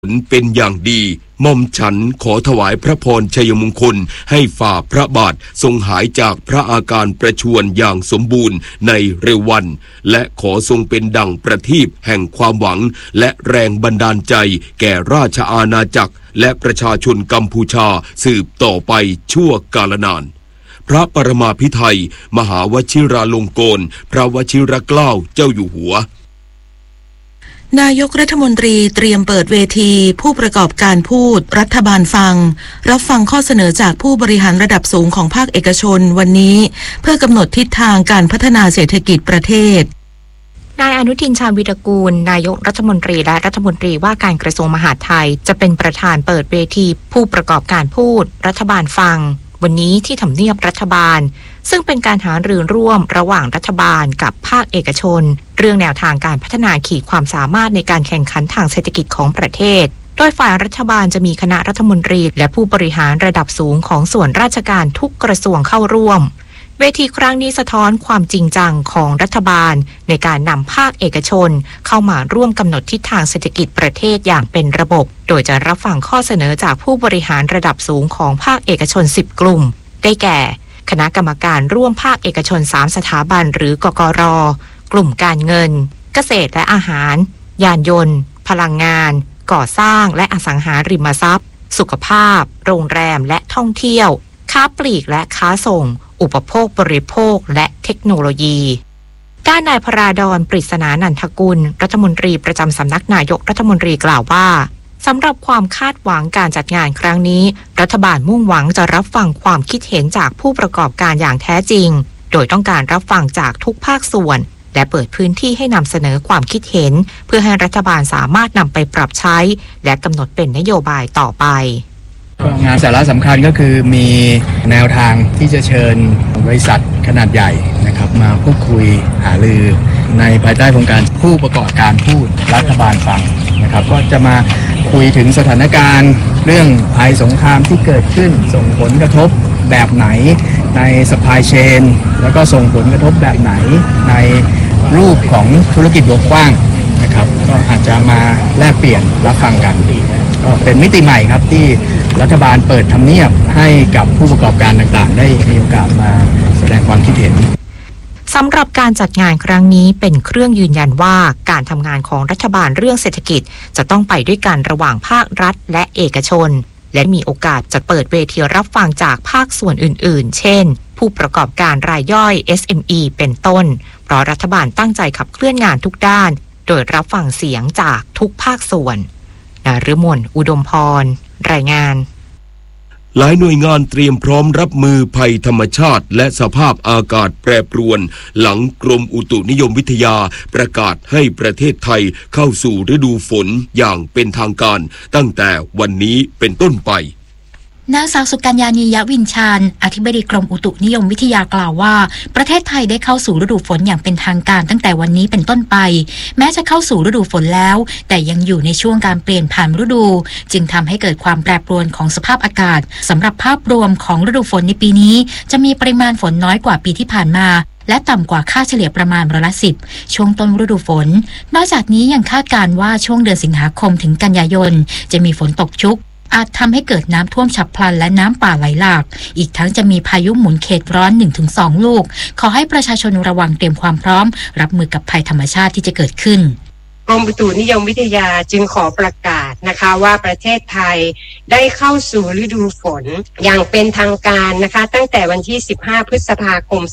เป็นอย่างดีหม่อมฉันขอถวายพระพรชัยมงคลให้ฝ่าพระบาททรงหายจากพระอาการประชวรอย่างสมบูรณ์ในเร็ววันและขอทรงเป็นดั่งประทีปแห่งความหวังและแรงบันดาลใจแก่ราชอาณาจักรและประชาชนกัมพูชาสืบต่อไปชั่วกาลนานพระปรมาภิไธยมหาวชิราลงกรณ์พระวชิรเกล้าเจ้าอยู่หัวนายกรัฐมนตรีเตรียมเปิดเวทีผู้ประกอบการพูดรัฐบาลฟังรับฟังข้อเสนอจากผู้บริหารระดับสูงของภาคเอกชนวันนี้เพื่อกำหนดทิศทางการพัฒนาเศรษฐกิจประเทศนายอนุทินชาญวิรากูลนายกรัฐมนตรีและรัฐมนตรีว่าการกระทรวงมหาดไทยจะเป็นประธานเปิดเวทีผู้ประกอบการพูดรัฐบาลฟังวันนี้ที่ทำเนียบรัฐบาลซึ่งเป็นการหารือร่วมระหว่างรัฐบาลกับภาคเอกชนเรื่องแนวทางการพัฒนาขีดความสามารถในการแข่งขันทางเศรษฐกิจของประเทศโดยฝ่ายรัฐบาลจะมีคณะรัฐมนตรีและผู้บริหารระดับสูงของส่วนราชการทุกกระทรวงเข้าร่วมเวทีครั้งนี้สะท้อนความจริงจังของรัฐบาลในการนำภาคเอกชนเข้ามาร่วมกำหนดทิศทางเศรษฐกิจประเทศอย่างเป็นระบบโดยจะรับฟังข้อเสนอจากผู้บริหารระดับสูงของภาคเอกชน10กลุ่มได้แก่คณะกรรมการร่วมภาคเอกชน3สถาบันหรือกกร.กลุ่มการเงินเกษตรและอาหารยานยนต์พลังงานก่อสร้างและอสังหาริมทรัพย์สุขภาพโรงแรมและท่องเที่ยวค้าปลีกและค้าส่งอุปโภคบริโภคและเทคโนโลยีด้านนายพราดรปริศนานันทกุลรัฐมนตรีประจำสำนักนายกรัฐมนตรีกล่าวว่าสำหรับความคาดหวังการจัดงานครั้งนี้รัฐบาลมุ่งหวังจะรับฟังความคิดเห็นจากผู้ประกอบการอย่างแท้จริงโดยต้องการรับฟังจากทุกภาคส่วนและเปิดพื้นที่ให้นำเสนอความคิดเห็นเพื่อให้รัฐบาลสามารถนำไปปรับใช้และกำหนดเป็นนโยบายต่อไปงานสาระสำคัญก็คือมีแนวทางที่จะเชิญบริษัทขนาดใหญ่นะครับมาพูดคุยหารือในภายใต้โครงการผู้ประกอบการพูดรัฐบาลฟังนะครับก็จะมาคุยถึงสถานการณ์เรื่องภัยสงครามที่เกิดขึ้นส่งผลกระทบแบบไหนในซัพพลายเชนแล้วก็ส่งผลกระทบแบบไหนในรูปของธุรกิจวงกว้างนะครับก็อาจจะมาแลกเปลี่ยนรับฟังกันก็เป็นมิติใหม่ครับที่รัฐบาลเปิดทำเนียบให้กับผู้ประกอบการต่างๆได้มีโอกาสมาแสดงความคิดเห็นสำหรับการจัดงานครั้งนี้เป็นเครื่องยืนยันว่าการทำงานของรัฐบาลเรื่องเศรษฐกิจจะต้องไปด้วยกันระหว่างภาครัฐและเอกชนและมีโอกาสจะเปิดเวทีรับฟังจากภาคส่วนอื่นๆเช่นผู้ประกอบการรายย่อย SME เป็นต้นเพราะรัฐบาลตั้งใจขับเคลื่อนงานทุกด้านโดยรับฟังเสียงจากทุกภาคส่วนนฤมลอุดมพรรายงานหลายหน่วยงานเตรียมพร้อมรับมือภัยธรรมชาติและสภาพอากาศแปรปรวนหลังกรมอุตุนิยมวิทยาประกาศให้ประเทศไทยเข้าสู่ฤดูฝนอย่างเป็นทางการตั้งแต่วันนี้เป็นต้นไปนางสาวสุกัญญานียวินชาญอธิบดีกรมอุตุนิยมวิทยากล่าวว่าประเทศไทยได้เข้าสู่ฤดูฝนอย่างเป็นทางการตั้งแต่วันนี้เป็นต้นไปแม้จะเข้าสู่ฤดูฝนแล้วแต่ยังอยู่ในช่วงการเปลี่ยนผ่านฤดูจึงทำให้เกิดความแปรปรวนของสภาพอากาศสำหรับภาพรวมของฤดูฝนในปีนี้จะมีปริมาณฝนน้อยกว่าปีที่ผ่านมาและต่ำกว่าค่าเฉลี่ยประมาณ10%ช่วงต้นฤดูฝนนอกจากนี้ยังคาดการณ์ว่าช่วงเดือนสิงหาคมถึงกันยายนจะมีฝนตกชุกอาจทำให้เกิดน้ำท่วมฉับพลันและน้ำป่าไหลหลากอีกทั้งจะมีพายุหมุนเขตร้อน 1-2 ลูกขอให้ประชาชนระวังเตรียมความพร้อมรับมือกับภัยธรรมชาติที่จะเกิดขึ้นกรมอุตุนิยมวิทยาจึงขอประกาศนะคะว่าประเทศไทยได้เข้าสู่ฤดูฝนอย่างเป็นทางการนะคะตั้งแต่วันที่15พฤษภาคม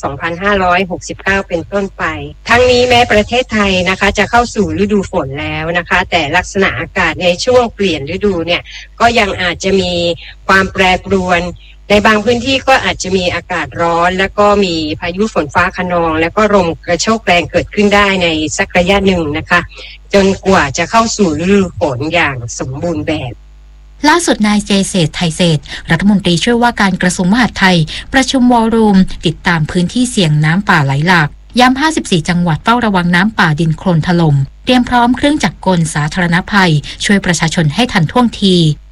2569เป็นต้นไปทั้งนี้แม้ประเทศไทยนะคะจะเข้าสู่ฤดูฝนแล้วนะคะแต่ลักษณะอากาศในช่วงเปลี่ยนฤดูเนี่ยก็ยังอาจจะมีความแปรปรวนในบางพื้นที่ก็อาจจะมีอากาศร้อนแล้วก็มีพายุฝนฟ้าคะนองแล้วก็ลมกระโชกแรงเกิดขึ้นได้ในสักระยะหนึ่งนะคะจนกว่าจะเข้าสู่ฤดูฝนอย่างสมบูรณ์แบบล่าสุดนายเจเศรษฐ์ไทยเศรษฐ์รัฐมนตรีช่วยว่าการกระทรวงมหาดไทยประชุมวอลลุ่มติดตามพื้นที่เสี่ยงน้ำป่าไหลหลากย้ำ54จังหวัดเฝ้าระวังน้ำป่าดินโคลนถล่มเตรียมพร้อมเครื่องจักรกลสาธารณภัยช่วยประชาชนให้ทันท่วงที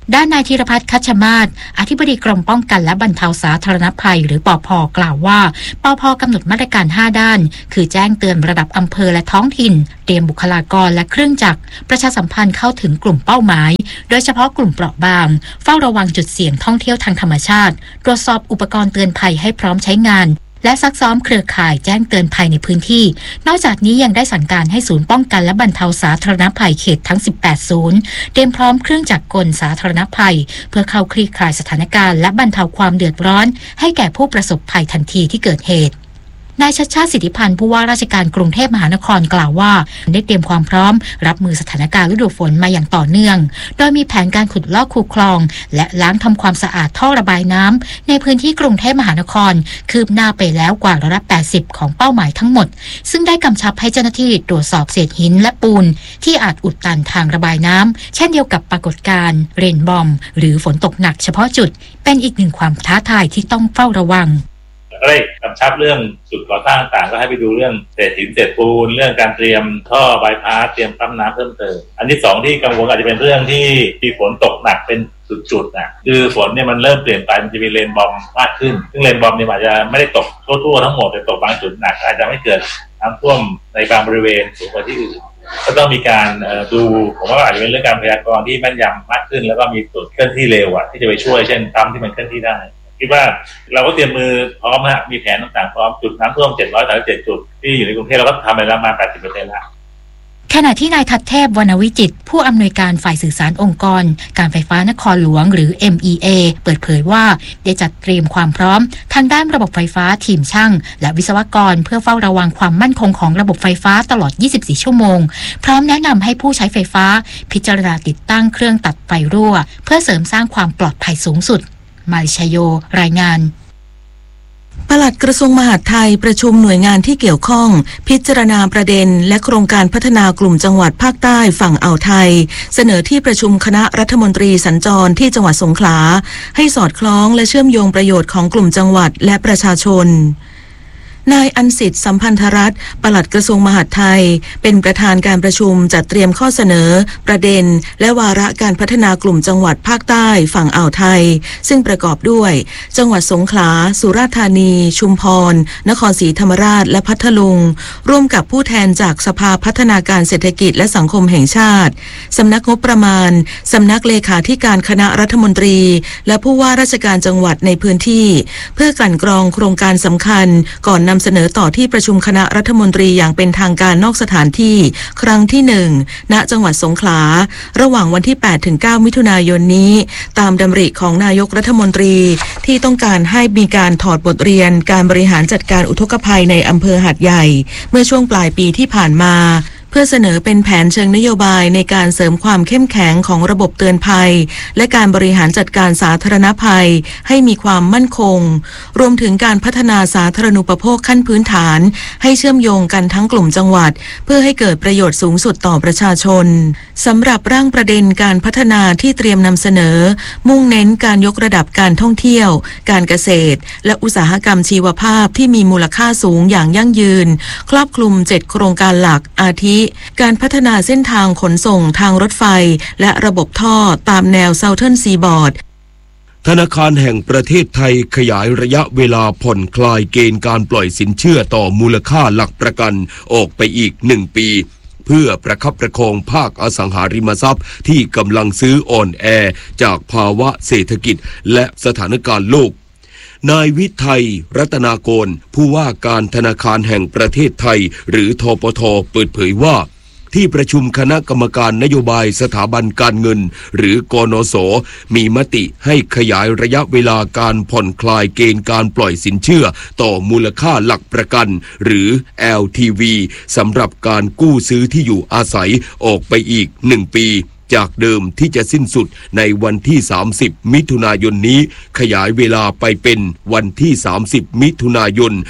ด้านนายธีรพัฒน์คัชมาศอธิบดีกรมป้องกันและบรรเทาสาธารณภัยหรือปภ.กล่าวว่าปภ.กำหนดมาตรการ5ด้านคือแจ้งเตือนระดับอำเภอและท้องถิ่นเตรียมบุคลากรและเครื่องจักรประชาสัมพันธ์เข้าถึงกลุ่มเป้าหมายโดยเฉพาะกลุ่มเปราะบางเฝ้าระวังจุดเสี่ยงท่องเที่ยวทางธรรมชาติตรวจสอบอุปกรณ์เตือนภัยให้พร้อมใช้งานและซักซ้อมเครือข่ายแจ้งเตือนภัยในพื้นที่นอกจากนี้ยังได้สั่งการให้ศูนย์ป้องกันและบรรเทาสาธารณภัยเขตทั้ง18ศูนย์เตรียมพร้อมเครื่องจักรกลสาธารณภัยเพื่อเข้าคลี่คลายสถานการณ์และบรรเทาความเดือดร้อนให้แก่ผู้ประสบภัยทันทีที่เกิดเหตุนายชัชชาติสิทธิพันธ์ผู้ว่าราชการกรุงเทพมหานครกล่าวว่าได้เตรียมความพร้อมรับมือสถานการณ์ฤดูฝนมาอย่างต่อเนื่องโดยมีแผนการขุดลอกคูคลองและล้างทำความสะอาดท่อระบายน้ำในพื้นที่กรุงเทพมหานครคืบหน้าไปแล้วกว่า80%ของเป้าหมายทั้งหมดซึ่งได้กำชับให้เจ้าหน้าที่ตรวจสอบเศษหินและปูนที่อาจอุดตันทางระบายน้ำเช่นเดียวกับปรากฏการณ์เรนบอมหรือฝนตกหนักเฉพาะจุดเป็นอีกหนึ่งความท้าทายที่ต้องเฝ้าระวังก็ได้กำชับเรื่องจุดก่อสร้างต่างก็ให้ไปดูเรื่องเศษหินเศษปูนเรื่องการเตรียมท่อบายพาสเตรียมปั๊มน้ำเพิ่มเติมอันที่2ที่กังวลอาจจะเป็นเรื่องที่มีฝนตกหนักเป็นจุดๆนะคือฝนเนี่ยมันเริ่มเปลี่ยนไปมันจะมีเรนบอมมากขึ้นซึ่งเรนบอมเนี่ยอาจจะไม่ได้ตกทั่วทั้งหมดแต่ตกบางจุดหนักอาจจะไม่เกิดน้ำท่วมในบางบริเวณสูงกว่าที่อื่นก็ต้องมีการดูผมว่าอาจจะเป็นเรื่องการพยากรณ์ที่แม่นยำมากขึ้นแล้วก็มีจุดเคลื่อนที่เร็วที่จะไปช่วยเช่นปั๊มที่มันเคลื่อนที่ได้คิดว่าเราก็เตรียมมือพร้อมฮะมีแผนต่างๆพร้อมจุดน้ำท่วม737จุดที่อยู่ในกรุงเทพเราก็ทำไปแล้วมา 80% แล้วขณะที่นายทัศเทพวรรณวิจิตรผู้อำนวยการฝ่ายสื่อสารองค์กรการไฟฟ้านครหลวงหรือ MEA เปิดเผยว่าได้จัดเตรียมความพร้อมทางด้านระบบไฟฟ้าทีมช่างและวิศวกรเพื่อเฝ้าระวังความมั่นคงของระบบไฟฟ้าตลอด24ชั่วโมงพร้อมแนะนำให้ผู้ใช้ไฟฟ้าพิจารณาติดตั้งเครื่องตัดไฟรั่วเพื่อเสริมสร้างความปลอดภัยสูงสุดมาริชโยรายงานปลัดกระทรวงมหาดไทยประชุมหน่วยงานที่เกี่ยวข้องพิจารณาประเด็นและโครงการพัฒนากลุ่มจังหวัดภาคใต้ฝั่งอ่าวไทยเสนอที่ประชุมคณะรัฐมนตรีสัญจรที่จังหวัดสงขลาให้สอดคล้องและเชื่อมโยงประโยชน์ของกลุ่มจังหวัดและประชาชนนายอันสิทธิ์สัมพันธรัตน์ปลัดกระทรวงมหาดไทยเป็นประธานการประชุมจัดเตรียมข้อเสนอประเด็นและวาระการพัฒนากลุ่มจังหวัดภาคใต้ฝั่งอ่าวไทยซึ่งประกอบด้วยจังหวัดสงขลาสุราษฎร์ธานีชุมพรนครศรีธรรมราชและพัทลุงร่วมกับผู้แทนจากสภาพัฒนาการเศรษฐกิจและสังคมแห่งชาติสำนักงบประมาณสำนักเลขาธิการคณะรัฐมนตรีและผู้ว่าราชการจังหวัดในพื้นที่เพื่อกลั่นกรองโครงการสำคัญก่อนนำเสนอต่อที่ประชุมคณะรัฐมนตรีอย่างเป็นทางการนอกสถานที่ครั้งที่1ณจังหวัดสงขลาระหว่างวันที่ 8-9 มิถุนายนนี้ตามดำริของนายกรัฐมนตรีที่ต้องการให้มีการถอดบทเรียนการบริหารจัดการอุทกภัยในอำเภอหาดใหญ่เมื่อช่วงปลายปีที่ผ่านมาเพื่อเสนอเป็นแผนเชิงนโยบายในการเสริมความเข้มแข็งของระบบเตือนภัยและการบริหารจัดการสาธารณภัยให้มีความมั่นคงรวมถึงการพัฒนาสาธารณูปโภคขั้นพื้นฐานให้เชื่อมโยงกันทั้งกลุ่มจังหวัดเพื่อให้เกิดประโยชน์สูงสุดต่อประชาชนสำหรับร่างประเด็นการพัฒนาที่เตรียมนำเสนอมุ่งเน้นการยกระดับการท่องเที่ยวการเกษตรและอุตสาหกรรมชีวภาพที่มีมูลค่าสูงอย่างยั่งยืนครอบคลุม7โครงการหลักอาทิการพัฒนาเส้นทางขนส่งทางรถไฟและระบบท่อตามแนว Southern Seaboard ธนาคารแห่งประเทศไทยขยายระยะเวลาผ่อนคลายเกณฑ์การปล่อยสินเชื่อต่อมูลค่าหลักประกันออกไปอีก1 ปีเพื่อประคับประคองภาคอสังหาริมทรัพย์ที่กำลังซื้ออ่อนแอจากภาวะเศรษฐกิจและสถานการณ์โลกนายวิทัยรัตนาโกลผู้ว่าการธนาคารแห่งประเทศไทยหรือธปท.เปิดเผยว่าที่ประชุมคณะกรรมการนโยบายสถาบันการเงินหรือกนส.มีมติให้ขยายระยะเวลาการผ่อนคลายเกณฑ์การปล่อยสินเชื่อต่อมูลค่าหลักประกันหรือ LTV สำหรับการกู้ซื้อที่อยู่อาศัยออกไปอีก1 ปีจากเดิมที่จะสิ้นสุดในวันที่30มิถุนายนนี้ขยายเวลาไปเป็นวันที่30มิถุนายน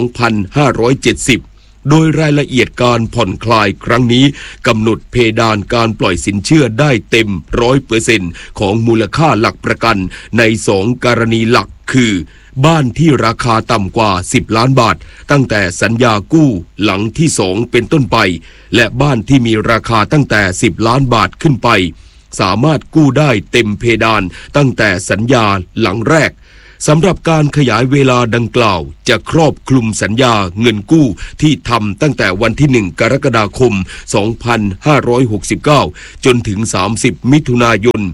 2570โดยรายละเอียดการผ่อนคลายครั้งนี้กำหนดเพดานการปล่อยสินเชื่อได้เต็ม 100% ของมูลค่าหลักประกันใน2 กรณีหลักคือบ้านที่ราคาต่ำกว่า10 ล้านบาทตั้งแต่สัญญากู้หลังที่2เป็นต้นไปและบ้านที่มีราคาตั้งแต่10 ล้านบาทขึ้นไปสามารถกู้ได้เต็มเพดานตั้งแต่สัญญาหลังแรกสำหรับการขยายเวลาดังกล่าวจะครอบคลุมสัญญาเงินกู้ที่ทำตั้งแต่วันที่1กรกฎาคม2569จนถึง30มิถุนายน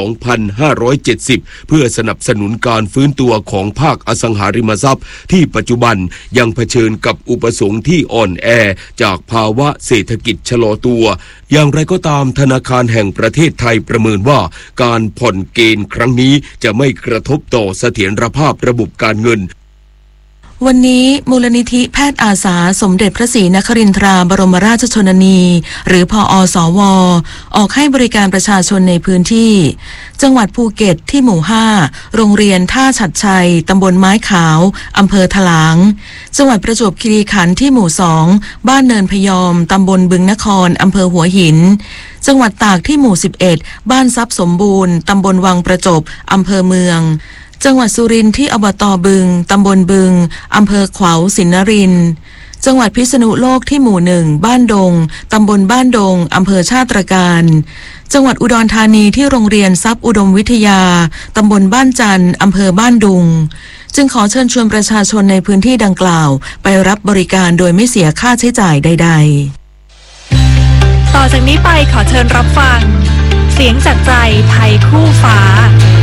2570เพื่อสนับสนุนการฟื้นตัวของภาคอสังหาริมทรัพย์ที่ปัจจุบันยังเผชิญกับอุปสงค์ที่อ่อนแอจากภาวะเศรษฐกิจชะลอตัวอย่างไรก็ตามธนาคารแห่งประเทศไทยประเมินว่าการผ่อนเกณฑ์ครั้งนี้จะไม่กระทบต่อเสถียรภาพระบบการเงินวันนี้มูลนิธิแพทย์อาสาสมเด็จพระศรีนครินทราบรมราชชนนีหรือพอสว.ออกให้บริการประชาชนในพื้นที่จังหวัดภูเก็ตที่หมู่5โรงเรียนท่าฉัตรชัยตำบลไม้ขาวอำเภอถลางจังหวัดประจวบคีรีขันธ์ที่หมู่2บ้านเนินพยอมตำบลบึงนครอำเภอหัวหินจังหวัดตากที่หมู่11บ้านทรัพย์สมบูรณ์ตำบลวังประจบอำเภอเมืองจังหวัดสุรินทร์ที่อบต.บึงตำบลบึงอำเภอขวาวสินนรินทร์จังหวัดพิษณุโลกที่หมู่1บ้านดงตำบลบ้านดงอำเภอชาตรการจังหวัดอุดรธานีที่โรงเรียนทรัพย์อุดมวิทยาตำบลบ้านจันทร์อำเภอบ้านดุงจึงขอเชิญชวนประชาชนในพื้นที่ดังกล่าวไปรับบริการโดยไม่เสียค่าใช้จ่ายใดๆต่อจากนี้ไปขอเชิญรับฟังเสียงจากใจไทยคู่ฟ้า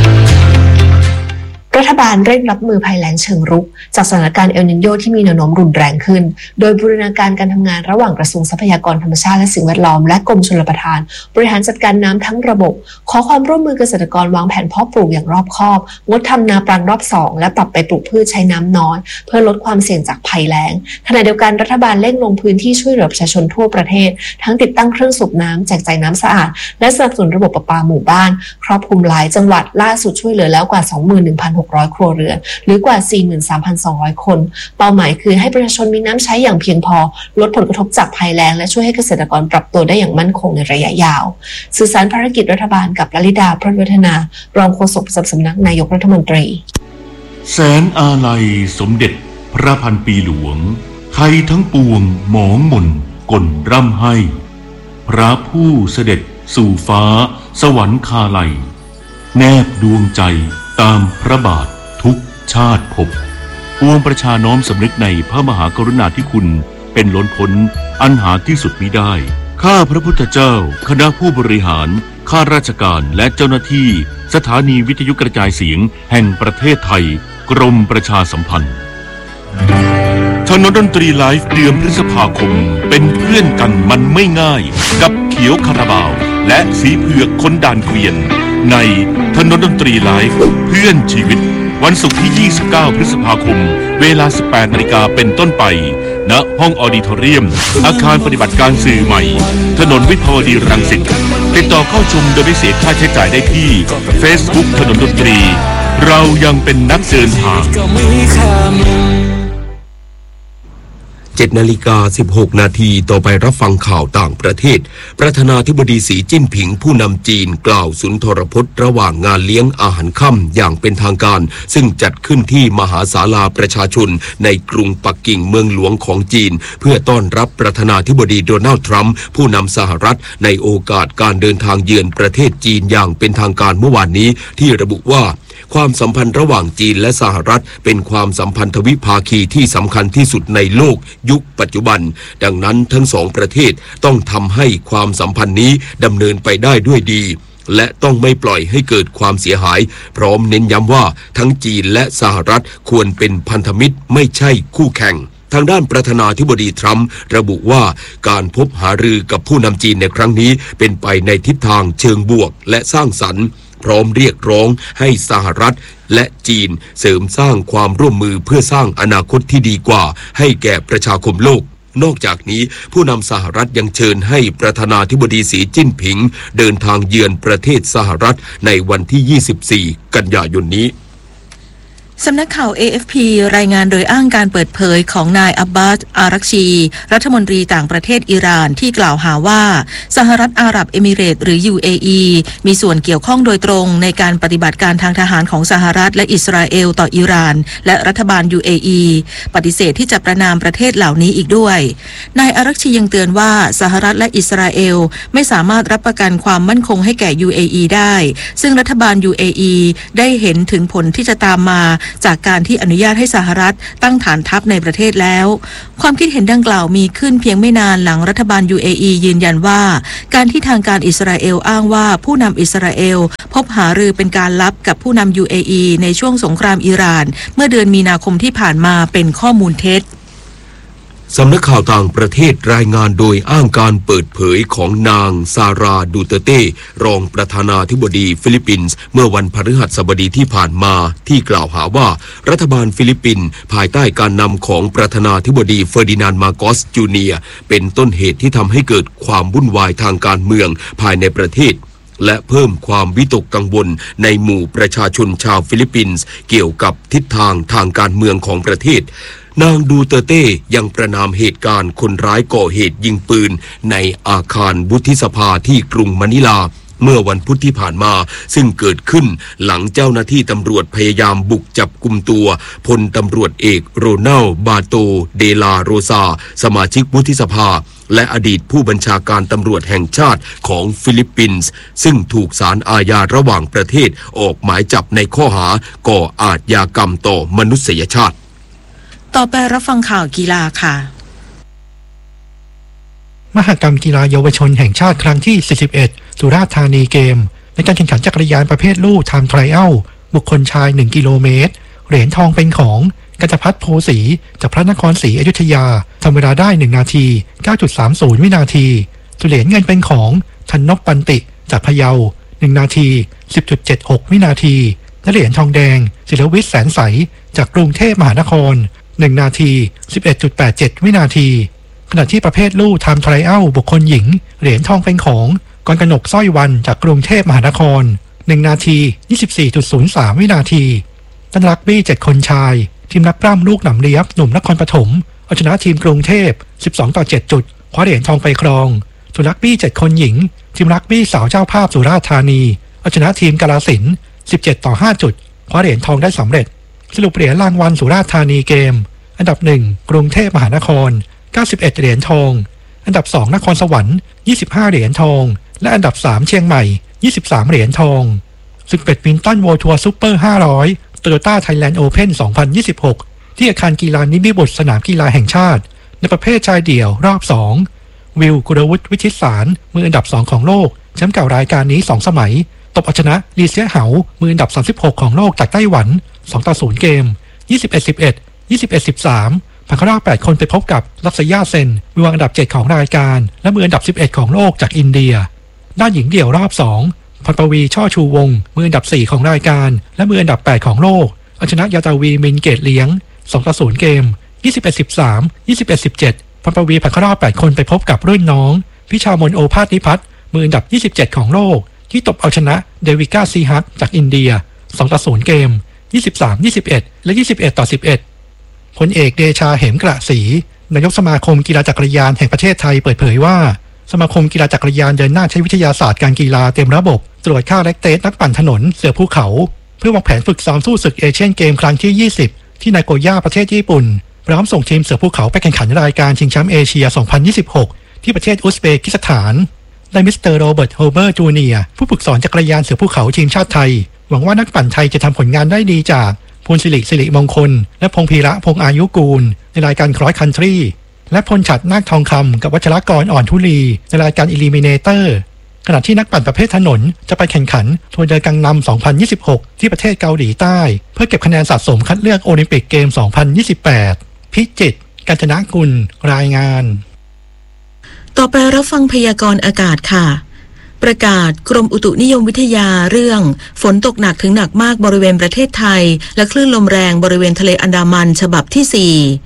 รัฐบาลเร่งรับมือภัยแล้งเชิงรุกจากสถานการณ์เอลนิโญที่มีแนวโน้มรุนแรงขึ้นโดยบูรณาการการทำงานระหว่างกระทรวงทรัพยากรธรรมชาติและสิ่งแวดล้อมและกรมชลประทานบริหารจัดการน้ำทั้งระบบขอความร่วมมือเกษตรกรวางแผนเพาะปลูกอย่างรอบคอบงดทำนาปรังรอบ2และปรับไปปลูกพืชใช้น้ำน้อยเพื่อลดความเสี่ยงจากภัยแล้งขณะเดียวกันรัฐบาลเร่งลงพื้นที่ช่วยเหลือประชาชนทั่วประเทศทั้งติดตั้งเครื่องสูบน้ำแจกจ่ายน้ำสะอาดและสนับสนุนระบบประปาหมู่บ้านครอบคลุมหลายจังหวัดล่าสุดช่วยเหลือแล้วกว่า 21,600 ครัวเรือนหรือกว่า 43,200 คนเป้าหมายคือให้ประชาชนมีน้ำใช้อย่างเพียงพอลดผลกระทบจากภัยแล้งและช่วยให้เกษตรกรปรับตัวได้อย่างมั่นคงในระยะยาวสื่อสารภารกิจรัฐบาลกับลลิดา พรหมวัฒนารองโฆษกประจำสำนักนายกรัฐมนตรีแสนอาลัยสมเด็จพระพันปีหลวงไทยทั้งปวงหมองหม่นก่นร่ำให้พระผู้เสด็จสู่ฟ้าสวรรคาลัยแนบดวงใจตามพระบาททุกชาติภพปวงประชาน้อมสำนึกในพระมหากรุณาธิคุณเป็นล้นพ้นอันหาที่สุดมิได้ข้าพระพุทธเจ้าคณะผู้บริหารข้าราชการและเจ้าหน้าที่สถานีวิทยุกระจายเสียงแห่งประเทศไทยกรมประชาสัมพันธ์ถนนดนตรีไลฟ์เดือนพฤษภาคมเป็นเพื่อนกันมันไม่ง่ายกับเขียวคาราบาวและสีเผือกคนด่านเกวียนในถนนดนตรีไลฟ์เพื่อนชีวิตวันศุกร์ที่ 29 พฤษภาคมเวลา 18 นาฬิกาเป็นต้นไปณห้องออดิทอเรียมอาคารปฏิบัติการสื่อใหม่ถนนวิภาวดีรังสิตติดต่อเข้าชมโดยไม่เสียค่าใช้จ่ายได้ที่ Facebook ถนนดนตรีเรายังเป็นนักเดินทาง 7:16 นาทีต่อไปรับฟังข่าวต่างประเทศประธานาธิบดีสีจิ้นผิงผู้นำจีนกล่าวสุนทรพจน์ระหว่างงานเลี้ยงอาหารค่ำอย่างเป็นทางการซึ่งจัดขึ้นที่มหาศาลาประชาชนในกรุงปักกิ่งเมืองหลวงของจีนเพื่อต้อนรับประธานาธิบดีโดนัลด์ทรัมป์ผู้นำสหรัฐในโอกาสการเดินทางเยือนประเทศจีนอย่างเป็นทางการเมื่อวานนี้ที่ระบุว่าความสัมพันธ์ระหว่างจีนและสหรัฐเป็นความสัมพันธวิภาคีที่สำคัญที่สุดในโลกยุคปัจจุบันดังนั้นทั้งสองประเทศต้องทำให้ความสัมพันธ์นี้ดำเนินไปได้ด้วยดีและต้องไม่ปล่อยให้เกิดความเสียหายพร้อมเน้นย้ำว่าทั้งจีนและสหรัฐควรเป็นพันธมิตรไม่ใช่คู่แข่งทางด้านประธานาธิบดีทรัมป์ระบุว่าการพบหารือกับผู้นำจีนในครั้งนี้เป็นไปในทิศทางเชิงบวกและสร้างสรรค์พร้อมเรียกร้องให้สหรัฐและจีนเสริมสร้างความร่วมมือเพื่อสร้างอนาคตที่ดีกว่าให้แก่ประชาคมโลกนอกจากนี้ผู้นำสหรัฐยังเชิญให้ประธานาธิบดีสีจิ้นผิงเดินทางเยือนประเทศสหรัฐในวันที่ 24 กันยายนนี้สำนักข่าว AFP รายงานโดยอ้างการเปิดเผยของนายอับบาส อารักชีรัฐมนตรีต่างประเทศอิหร่านที่กล่าวหาว่าสหรัฐอาหรับเอมิเรตส์หรือ UAE มีส่วนเกี่ยวข้องโดยตรงในการปฏิบัติการทางทหารของสหรัฐและอิสราเอลต่ออิหร่านและรัฐบาล UAE ปฏิเสธที่จะประณามประเทศเหล่านี้อีกด้วยนายอารักชียังเตือนว่าสหรัฐและอิสราเอลไม่สามารถรับประกันความมั่นคงให้แก่ UAE ได้ซึ่งรัฐบาล UAE ได้เห็นถึงผลที่จะตามมาจากการที่อนุญาตให้สหรัฐตั้งฐานทัพในประเทศแล้วความคิดเห็นดังกล่าวมีขึ้นเพียงไม่นานหลังรัฐบาล UAE ยืนยันว่าการที่ทางการอิสราเอลอ้างว่าผู้นำอิสราเอลพบหารือเป็นการลับกับผู้นำ UAE ในช่วงสงครามอิหร่านเมื่อเดือนมีนาคมที่ผ่านมาเป็นข้อมูลเท็จสำนักข่าวต่างประเทศรายงานโดยอ้างการเปิดเผยของนางซาราดูเตเต้รองประธานาธิบดีฟิลิปปินส์เมื่อวันพฤหัสบดีที่ผ่านมาที่กล่าวหาว่ารัฐบาลฟิลิปปินส์ภายใต้การนำของประธานาธิบดีเฟอร์ดินานด์ มาโกส จูเนียร์เป็นต้นเหตุที่ทำให้เกิดความวุ่นวายทางการเมืองภายในประเทศและเพิ่มความวิตกกังวลในหมู่ประชาชนชาวฟิลิปปินส์เกี่ยวกับทิศทางทางการเมืองของประเทศนางดูเตเต้ยังประนามเหตุการณ์คนร้ายก่อเหตุยิงปืนในอาคารวุฒิสภาที่กรุงมะนิลาเมื่อวันพุธที่ผ่านมาซึ่งเกิดขึ้นหลังเจ้าหน้าที่ตำรวจพยายามบุกจับกุมตัวพลตำรวจเอกโรนัล บาโต เดลาโรซาสมาชิกวุฒิสภาและอดีตผู้บัญชาการตำรวจแห่งชาติของฟิลิปปินส์ซึ่งถูกศาลอาญาระหว่างประเทศออกหมายจับในข้อหาก่ออาชญากรรมต่อมนุษยชาติต่อไปรับฟังข่าวกีฬาค่ะมหกรรมกีฬาเยาวชนแห่งชาติครั้งที่ 41 สุราษฎร์ธานีเกมในการแข่งขันจักรยานประเภทลู่ไทม์ไทรอัลบุคคลชาย 1 กิโลเมตรเหรียญทองเป็นของกัญจพัฒน์โพสีจากพระนครศรีอยุธยาทำเวลาได้ 1 นาที 9.30 วินาทีส่วนเหรียญเงินเป็นของธันนพปันติจากพะเยา 1 นาที 10.76 วินาทีและเหรียญทองแดงศิลวิทย์แสนใสจากกรุงเทพมหานคร1 นาที 11.87 วินาทีขณะที่ประเภทลู่ไทม์ไทรอัลบุคคลหญิงเหรียญทองเป็นของกรกนกสร้อยวันจากกรุงเทพมหานคร1 นาที 24.03 วินาทีต้นรักบี้7 คนชายทีมนักปล้ำลูกหนำเลียบหนุ่มนครปฐมเอาชนะทีมกรุงเทพ12-7 จุดคว้าเหรียญทองไปครองส่วนรักบี้7 คนหญิงทีมรักบี้สาวเจ้าภาพสุราษฎร์ธานีเอาชนะทีมกาฬสินธุ์17-5 จุดคว้าเหรียญทองได้สำเร็จสรุปเหรียญรางวัลสุราษฎร์ธานีเกมอันดับ1กรุงเทพมหานคร91 เหรียญทองอันดับ2นครสวรรค์25 เหรียญทองและอันดับ3เชียงใหม่23 เหรียญทองศึกแบดมินตัน World Tour Super 500 Toyota Thailand Open 2026 ที่อาคารกีฬานิมิบุตรสนามกีฬาแห่งชาติในประเภทชายเดี่ยวรอบ2วิล กุลวุฒิ วิชิตสารมืออันดับ2ของโลกแชมป์เก่ารายการนี้2 สมัยตบเอาชนะลีเซียเหามืออันดับ36ของโลกจากไต้หวัน2-0 เกม21-11 21-13ผ่านเข้ารอบ8 คนไปพบกับลักษยาเซนมือวางอันดับ7ของรายการและมืออันดับ11ของโลกจากอินเดียด้านหญิงเดี่ยวรอบ2พรปวีช่อชูวงศ์มืออันดับ4ของรายการและมืออันดับ8ของโลกเอาชนะยาตาวีมินเกตเลี้ยง2-0 เกม21-13 21-17พรปวีผ่านเข้ารอบ8 คนไปพบกับรุ่นน้องพิชามนโอภาสนิพัฒน์มืออันดับ27ของโลกที่ตบเอาชนะเดวิก้าซีฮักจากอินเดีย2-0 เกม23-21 และ21-11พลเอกเดชาเหมกระศรีนายกสมาคมกีฬาจักรยานแห่งประเทศไทยเปิดเผยว่าสมาคมกีฬาจักรยานเดินหน้าใช้วิทยาศาสตร์การกีฬาเต็มระบบตรวจค่าแลคเตสนักปั่นถนนเสือภูเขาเพื่อวางแผนฝึกซ้อมสู้ศึกเอเชียนเกมครั้งที่20ที่นาโกย่าประเทศญี่ปุ่นพร้อมส่งทีมเสือภูเขาไปแข่งขันรายการชิงแชมป์เอเชีย2026ที่ประเทศอุซเบกิสถานได้มิสเตอร์โรเบิร์ตโฮเบอร์จูเนียร์ผู้ฝึกสอนจักรยานเสือภูเขาทีมชาติไทยหวังว่านักปั่นไทยจะทำผลงานได้ดีจากพลสิริมงคลและพงพีระพงอายุกูลในรายการครอสคันทรีและพลฉัตรนาคทองคำกับวัชรกรอ่อนทุลีในรายการอิลิมิเนเตอร์ขณะที่นักปั่นประเภทถนนจะไปแข่งขันทัวร์เดอกังนัม2026ที่ประเทศเกาหลีใต้เพื่อเก็บคะแนนสะสมคัดเลือกโอลิมปิกเกม2028พิจิตรกาญจนกุลรายงานต่อไปรับฟังพยากรณ์อากาศค่ะประกาศกรมอุตุนิยมวิทยาเรื่องฝนตกหนักถึงหนักมากบริเวณประเทศไทยและคลื่นลมแรงบริเวณทะเลอันดามันฉบับที่4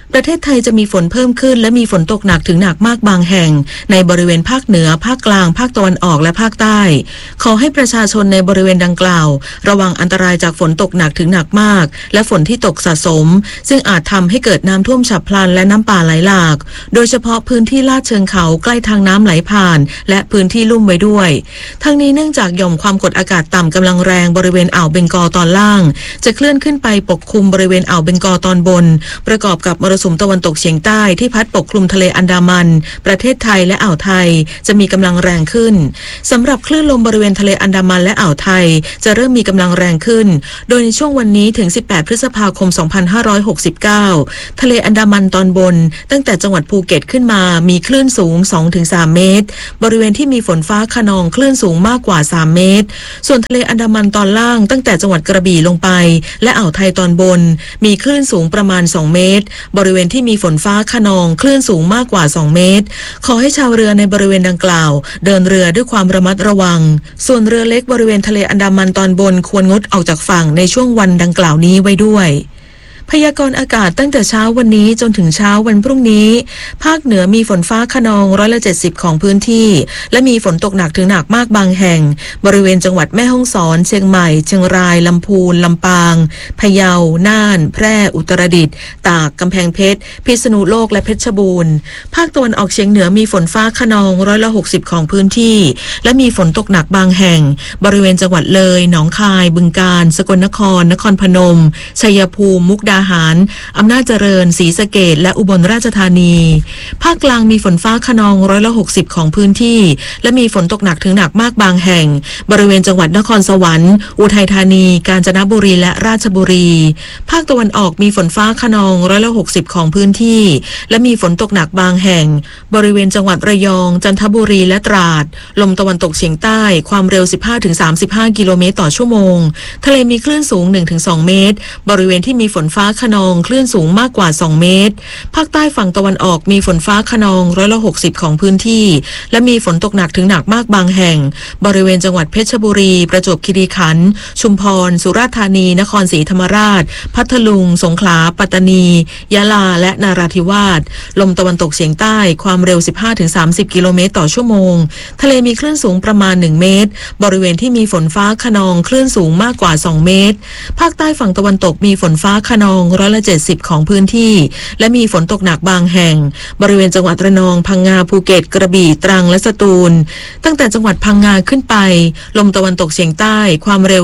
ประเทศไทยจะมีฝนเพิ่มขึ้นและมีฝนตกหนักถึงหนักมากบางแห่งในบริเวณภาคเหนือภาคกลางภาคตะวันออกและภาคใต้ขอให้ประชาชนในบริเวณดังกล่าวระวังอันตรายจากฝนตกหนักถึงหนักมากและฝนที่ตกสะสมซึ่งอาจทำให้เกิดน้ำท่วมฉับพลันและน้ำป่าไหลหลากโดยเฉพาะพื้นที่ลาดเชิงเขาใกล้ทางน้ำไหลผ่านและพื้นที่ลุ่มไว้ด้วยทั้งนี้เนื่องจากหย่อมความกดอากาศต่ำกำลังแรงบริเวณอ่าวเบงกอลตอนล่างจะเคลื่อนขึ้นไปปกคลุมบริเวณอ่าวเบงกอลตอนบนประกอบกับมรสุมตะวันตกเฉียงใต้ที่พัดปกคลุมทะเลอันดามันประเทศไทยและอ่าวไทยจะมีกำลังแรงขึ้นสำหรับคลื่นลมบริเวณทะเลอันดามันและอ่าวไทยจะเริ่มมีกำลังแรงขึ้นโดยในช่วงวันนี้ถึง18พฤษภาคม2569ทะเลอันดามันตอนบนตั้งแต่จังหวัดภูเก็ตขึ้นมามีคลื่นสูง 2-3 เมตรบริเวณที่มีฝนฟ้าคะนองคลื่นสูงมากกว่า3เมตรส่วนทะเลอันดามันตอนล่างตั้งแต่จังหวัดกระบี่ลงไปและอ่าวไทยตอนบนมีคลื่นสูงประมาณ2เมตรบริเวณที่มีฝนฟ้าคะนองคลื่นสูงมากกว่า2เมตรขอให้ชาวเรือในบริเวณดังกล่าวเดินเรือด้วยความระมัดระวังส่วนเรือเล็กบริเวณทะเลอันดามันตอนบนควรงดออกจากฝั่งในช่วงวันดังกล่าวนี้ไว้ด้วยพยากรณ์อากาศตั้งแต่เช้าวันนี้จนถึงเช้าวันพรุ่งนี้ภาคเหนือมีฝนฟ้าคะนอง70%ของพื้นที่และมีฝนตกหนักถึงหนักมากบางแห่งบริเวณจังหวัดแม่ฮ่องสอนเชียงใหม่เชียงรายลำพูนลำปางพะเยาน่านแพร่อุตรดิตถ์ตากกำแพงเพชรพิษณุโลกและเพชรบูรณ์ภาคตะวันออกเฉียงเหนือมีฝนฟ้าคะนอง60%ของพื้นที่และมีฝนตกหนักบางแห่งบริเวณจังหวัดเลยหนองคายบึงกาฬสกลนครนครพนมชัยภูมิมุกดาหารอำนาจเจริญศรีสะเกษและอุบลราชธานีภาคกลางมีฝนฟ้าคะนอง60%ของพื้นที่และมีฝนตกหนักถึงหนักมากบางแห่งบริเวณจังหวัดนครสวรรค์อุทัยธานีกาญจนบุรีและราชบุรีภาคตะวันออกมีฝนฟ้าคะนอง60%ของพื้นที่และมีฝนตกหนักบางแห่งบริเวณจังหวัดระยองจันทบุรีและตราดลมตะวันตกเฉียงใต้ความเร็ว 15-35 กิโลเมตรต่อชั่วโมงทะเลมีคลื่นสูง 1-2 เมตรบริเวณที่มีฝนฟ้าคะนองคลื่นสูงมากกว่า2เมตรภาคใต้ฝั่งตะวันออกมีฝนฟ้าคะนอง60%ของพื้นที่และมีฝนตกหนักถึงหนักมากบางแห่งบริเวณจังหวัดเพชรบุรีประจวบคีรีขันธ์ชุมพรสุราษฎร์ธานีนครศรีธรรมราชพัทลุงสงขลาปัตตานียะลาและนราธิวาสลมตะวันตกเฉียงใต้ความเร็ว 15-30 กิโลเมตรต่อชั่วโมงทะเลมีคลื่นสูงประมาณ1เมตรบริเวณที่มีฝนฟ้าคะนองคลื่นสูงมากกว่า2เมตรภาคใต้ฝั่งตะวันตกมีฝนฟ้าคะนอง70%ของพื้นที่และมีฝนตกหนักบางแห่งบริเวณจังหวัดระนองพังงาภูเก็ตกระบี่ตรังและสตูลตั้งแต่จังหวัดพังงาขึ้นไปลมตะวันตกเฉียงใต้ความเร็ว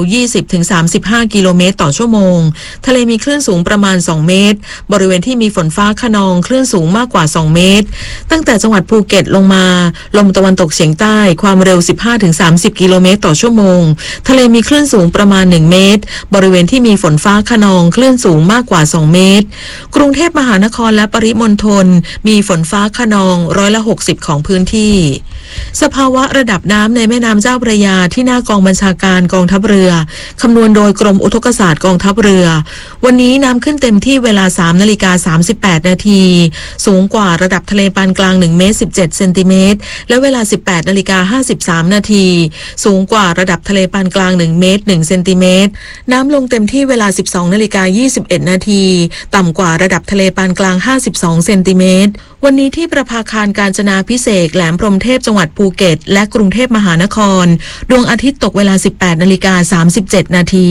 20-35 กิโลเมตรต่อชั่วโมงทะเลมีคลื่นสูงประมาณ2เมตรบริเวณที่มีฝนฟ้าคะนองคลื่นสูงมากกว่า2เมตรตั้งแต่จังหวัดภูเก็ตลงมาลมตะวันตกเฉียงใต้ความเร็ว 15-30 กิโลเมตรต่อชั่วโมงทะเลมีคลื่นสูงประมาณ1เมตรบริเวณที่มีฝนฟ้าคะนองคลื่นสูงมากกว่า2เมตรกรุงเทพมหานครและปริมณฑลมีฝนฟ้าคะนอง60%ของพื้นที่สภาวะระดับน้ำในแม่น้ำเจ้าพระยาที่หน้ากองบัญชาการกองทัพเรือคำนวณโดยกรมอุทกศาสตร์กองทัพเรือวันนี้น้ำขึ้นเต็มที่เวลา 3:38 นาทีสูงกว่าระดับทะเลปานกลาง1 เมตร 17 เซนติเมตรและเวลา 18:53 นาทีสูงกว่าระดับทะเลปานกลาง1 เมตร 1 เซนติเมตรน้ำลงเต็มที่เวลา 12:21 นาทีต่ำกว่าระดับทะเลปานกลาง52 เซนติเมตรวันนี้ที่ประภาคารกาญจนาภิเษกแหลมพรหมเทพจังหวัดภูเก็ตและกรุงเทพมหานครดวงอาทิตย์ตกเวลา 18:37 นาที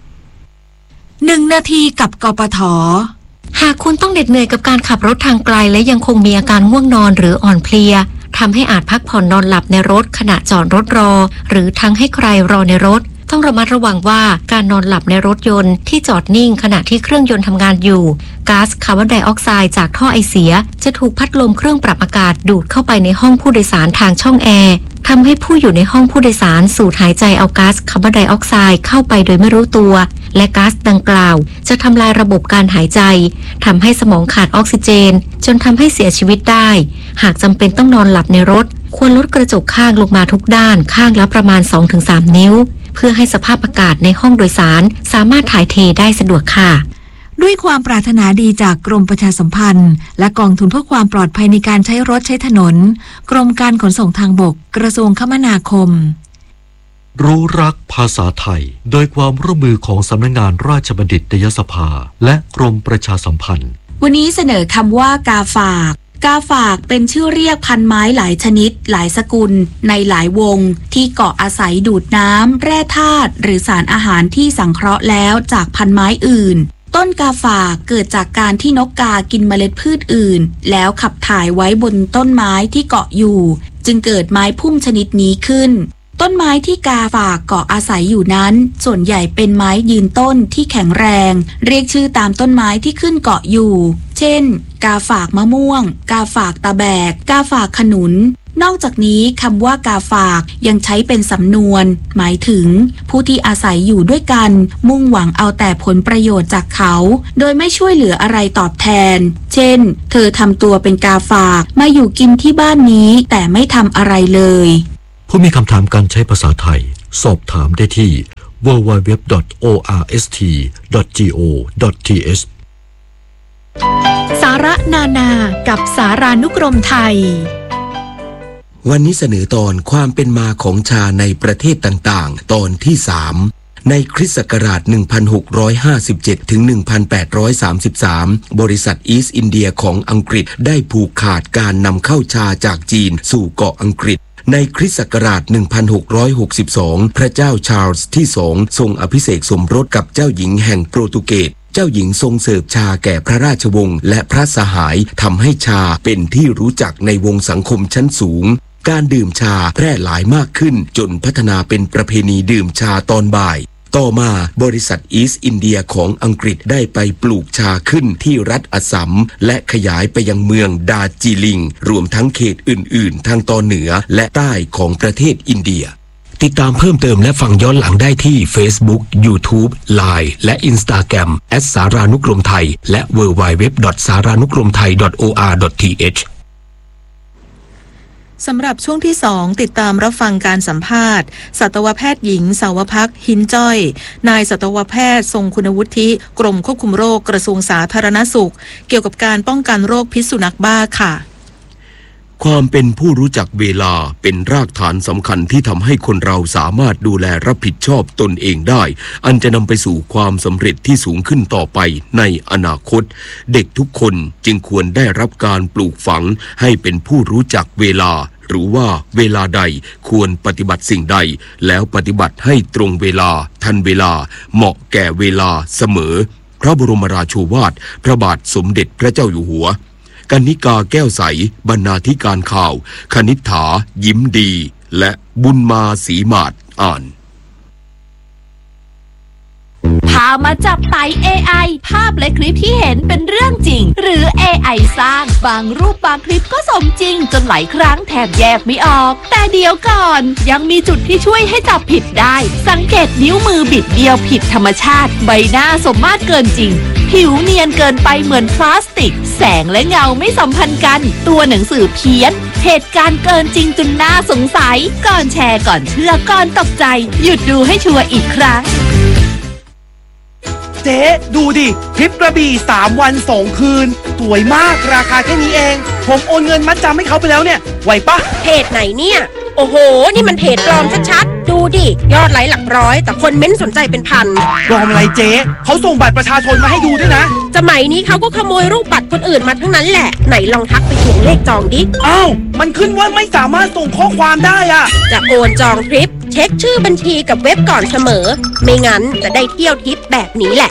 1 นาทีกับกปท.หากคุณต้องเหน็ดเหนื่อยกับการขับรถทางไกลและยังคงมีอาการง่วงนอนหรืออ่อนเพลียทำให้อาจพักผ่อนนอนหลับในรถขณะจอดรถรอหรือทั้งให้ใครรอในรถต้องระมัดระวังว่าการนอนหลับในรถยนต์ที่จอดนิ่งขณะที่เครื่องยนต์ทำงานอยู่ก๊าซคาร์บอนไดออกไซด์จากท่อไอเสียจะถูกพัดลมเครื่องปรับอากาศดูดเข้าไปในห้องผู้โดยสารทางช่องแอร์ทำให้ผู้อยู่ในห้องผู้โดยสารสูดหายใจเอาก๊าซคาร์บอนไดออกไซด์เข้าไปโดยไม่รู้ตัวและก๊าซดังกล่าวจะทำลายระบบการหายใจทำให้สมองขาดออกซิเจนจนทำให้เสียชีวิตได้หากจำเป็นต้องนอนหลับในรถควรลดกระจกข้างลงมาทุกด้านข้างละประมาณ 2-3 นิ้วเพื่อให้สภาพอากาศในห้องโดยสารสามารถถ่ายเทได้สะดวกค่ะด้วยความปรารถนาดีจากกรมประชาสัมพันธ์และกองทุนเพื่อความปลอดภัยในการใช้รถใช้ถนนกรมการขนส่งทางบกกระทรวงคมนาคมรู้รักภาษาไทยโดยความร่วมมือของสำนักงานราชบัณฑิตยสภาและกรมประชาสัมพันธ์วันนี้เสนอคำว่ากาฝากกาฝากเป็นชื่อเรียกพันไม้หลายชนิดหลายสกุลในหลายวงที่เกาะอาศัยดูดน้ำแร่ธาตุหรือสารอาหารที่สังเคราะห์แล้วจากพันไม้อื่นต้นกาฝากเกิดจากการที่นกกากินเมล็ดพืชอื่นแล้วขับถ่ายไว้บนต้นไม้ที่เกาะอยู่จึงเกิดไม้พุ่มชนิดนี้ขึ้นต้นไม้ที่กาฝากเกาะอาศัยอยู่นั้นส่วนใหญ่เป็นไม้ยืนต้นที่แข็งแรงเรียกชื่อตามต้นไม้ที่ขึ้นเกาะอยู่เช่นกาฝากมะม่วงกาฝากตะแบกกาฝากขนุนนอกจากนี้คำว่ากาฝากยังใช้เป็นสำนวนหมายถึงผู้ที่อาศัยอยู่ด้วยกันมุ่งหวังเอาแต่ผลประโยชน์จากเขาโดยไม่ช่วยเหลืออะไรตอบแทนเช่นเธอทำตัวเป็นกาฝากมาอยู่กินที่บ้านนี้แต่ไม่ทำอะไรเลยผู้มีคำถามการใช้ภาษาไทยสอบถามได้ที่ www.orst.go.th สาระนานากับสารานุกรมไทยวันนี้เสนอตอนความเป็นมาของชาในประเทศต่างๆตอนที่3ในคริสต์ศักราช 1657 ถึง 1833 บริษัทอีสต์อินเดียของอังกฤษได้ผูกขาดการนำเข้าชาจากจีนสู่เกาะอังกฤษในคริสต์ศักราช 1662 พระเจ้าชาร์ลส์ที่ 2 ทรงอภิเษกสมรสกับเจ้าหญิงแห่งโปรตุเกสเจ้าหญิงทรงเสิร์ฟชาแก่พระราชวงศ์และพระสหายทำให้ชาเป็นที่รู้จักในวงสังคมชั้นสูงการดื่มชาแพร่หลายมากขึ้นจนพัฒนาเป็นประเพณีดื่มชาตอนบ่ายต่อมาบริษัทอีสต์อินเดียของอังกฤษได้ไปปลูกชาขึ้นที่รัฐอัสสัมและขยายไปยังเมืองดาร์จิลิงรวมทั้งเขตอื่นๆทางตอนเหนือและใต้ของประเทศอินเดียติดตามเพิ่มเติมและฟังย้อนหลังได้ที่ Facebook, YouTube, Line และ Instagram @ สารานุกรมไทยและ www.saranukromthai.or.th สำหรับช่วงที่2ติดตามรับฟังการสัมภาษณ์สัตวแพทย์หญิงสาวพักหินจ้อยนายสัตวแพทย์ทรงคุณวุฒิกรมควบคุมโรคกระทรวงสาธารณสุขเกี่ยวกับการป้องกันโรคพิษสุนัขบ้าค่ะความเป็นผู้รู้จักเวลาเป็นรากฐานสำคัญที่ทำให้คนเราสามารถดูแลรับผิดชอบตนเองได้อันจะนำไปสู่ความสำเร็จที่สูงขึ้นต่อไปในอนาคตเด็กทุกคนจึงควรได้รับการปลูกฝังให้เป็นผู้รู้จักเวลาหรือว่าเวลาใดควรปฏิบัติสิ่งใดแล้วปฏิบัติให้ตรงเวลาทันเวลาเหมาะแก่เวลาเสมอพระบรมราโชวาทพระบาทสมเด็จพระเจ้าอยู่หัวกนิกาแก้วใสบรรณาธิการข่าวคณิษฐายิ้มดีและบุญมาศรีมาศอ่านพามาจับไต่ AI ภาพและคลิปที่เห็นเป็นเรื่องจริงหรือ AI สร้างบางรูปบางคลิปก็สมจริงจนหลายครั้งแทบแยกไม่ออกแต่เดี๋ยวก่อนยังมีจุดที่ช่วยให้จับผิดได้สังเกตนิ้วมือบิดเดียวผิดธรรมชาติใบหน้าสมมาตรเกินจริงผิวเนียนเกินไปเหมือนพลาสติกแสงและเงาไม่สัมพันธ์กันตัวหนังสือเพี้ยนเหตุการณ์เกินจริงจนน่าสงสัยก่อนแชร์ก่อนเชื่อก่อนตกใจหยุดดูให้ชัวร์อีกครั้งเจ๊ดูดิทริปกระบี่3 วัน 2 คืนสวยมากราคาแค่นี้เองผมโอนเงินมัดจำให้เขาไปแล้วเนี่ยไหวปะเพจไหนเนี่ยโอ้โหนี่มันเพจปลอมชัดๆดูดิยอดไลค์หลักร้อยแต่คนเม้นสนใจเป็นพันปลอมอะไรเจ๊เขาส่งบัตรประชาชนมาให้ดูด้วยนะสมัยนี้เขาก็ขโมยรูปบัตรคนอื่นมาทั้งนั้นแหละไหนลองทักไปทวงเลขจองดิอ้าวมันขึ้นว่าไม่สามารถส่งข้อความได้อะจะโอนจองทริปเช็คชื่อบัญชีกับเว็บก่อนเสมอไม่งั้นจะได้เที่ยวทริปแบบนี้แหละ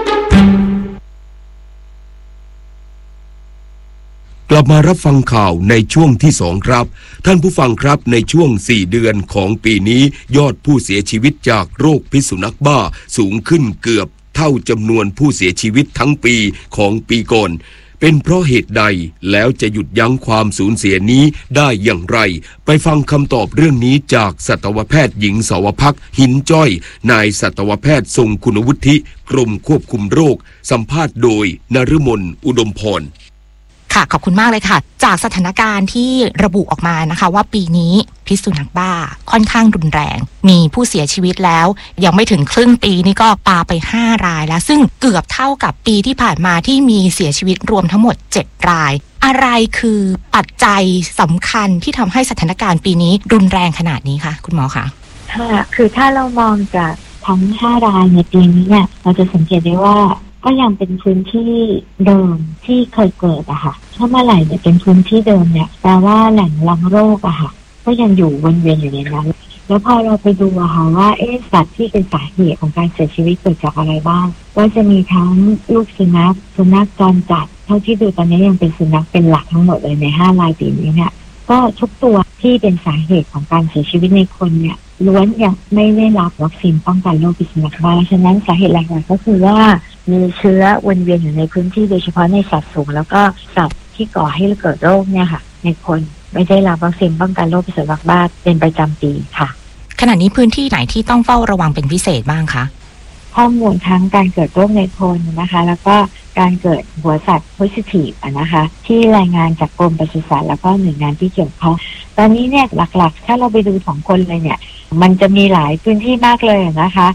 กลับมารับฟังข่าวในช่วงที่2ครับท่านผู้ฟังครับในช่วง4 เดือนของปีนี้ยอดผู้เสียชีวิตจากโรคพิษสุนัขบ้าสูงขึ้นเกือบเท่าจำนวนผู้เสียชีวิตทั้งปีของปีก่อนเป็นเพราะเหตุใดแล้วจะหยุดยั้งความสูญเสียนี้ได้อย่างไรไปฟังคำตอบเรื่องนี้จากสัตวแพทย์หญิงสาวพักหินจ้อยนายสัตวแพทย์ทรงคุณวุฒิกรมควบคุมโรคสัมภาษณ์โดยนฤมลอุดมพรค่ะขอบคุณมากเลยค่ะจากสถานการณ์ที่ระบุออกมานะคะว่าปีนี้พิษสุนัขบ้าค่อนข้างรุนแรงมีผู้เสียชีวิตแล้วยังไม่ถึงครึ่งปีนี่ก็ปาไป5 รายแล้วซึ่งเกือบเท่ากับปีที่ผ่านมาที่มีเสียชีวิตรวมทั้งหมด7 รายอะไรคือปัจจัยสำคัญที่ทำให้สถานการณ์ปีนี้รุนแรงขนาดนี้คะคุณหมอคะค่ะคือถ้าเรามองจากทั้ง5 รายในปีนี้เนี่ยเราจะสังเกตได้ว่าก็ยังเป็นพื้นที่เดิมที่เคยเกิดอะค่ะถ้าเมื่อไหร่เนี่ยเป็นพื้นที่เดิมเนี่ยแปลว่าแหล่งรังโรคอะค่ะก็ยังอยู่วนเวียนอยู่ในนั้นแล้วพอเราไปดูอะค่ะว่าสัตว์ที่เป็นสาเหตุของการเสียชีวิตเกิดจากอะไรบ้างก็จะมีทั้งลูกสุนัขจรจัดเท่าที่ดูตอนนี้ยังเป็นสุนัขเป็นหลักทั้งหมดเลยใน5 รายปีนี้เนี่ยก็ทุกตัวที่เป็นสาเหตุของการเสียชีวิตในคนเนี่ยล้วนยังไม่ได้รับวัคซีนป้องกันโรคพิษสุนัขบ้าฉะนั้นสาเหตุหลักๆก็คือว่ามีเชื้อวนเวียนอยู่ในพื้นที่โดยเฉพาะในสัตว์สูงแล้วก็สัตว์ที่ก่อให้เกิดโรคเนี่ยค่ะในคนไม่ได้รับวัคซีนป้องกันโรคพิษสุนัขบ้าเป็นประจำปีค่ะขณะนี้พื้นที่ไหนที่ต้องเฝ้าระวังเป็นพิเศษบ้างคะข้อมูลทั้งการเกิดโรคในคนนะคะแล้วก็การเกิดหัวสัตว์ positive นะคะที่รายงานจากกรมปศุสัตว์แล้วก็หน่วยงานที่เกี่ยวข้องตอนนี้เนี่ยหลักๆถ้าเราไปดูของคนเลยเนี่ยมันจะมีหลายพื้นที่มากเลยนะคะ